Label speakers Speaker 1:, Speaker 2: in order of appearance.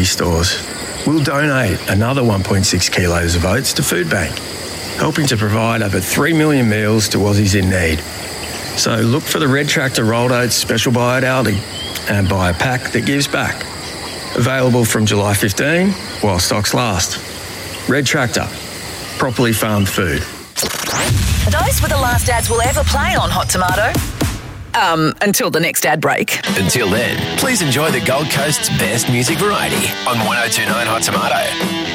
Speaker 1: stores. We'll donate another 1.6 kilos of oats to Food Bank, helping to provide over 3 million meals to Aussies in need. So look for the Red Tractor Rolled Oats Special Buy at Aldi and buy a pack that gives back. Available from July 15 while stocks last. Red Tractor, properly farmed food.
Speaker 2: Those were the last ads we'll ever play on Hot Tomato. Until the next ad break.
Speaker 3: Until then, please enjoy the Gold Coast's best music variety on 102.9 Hot Tomato.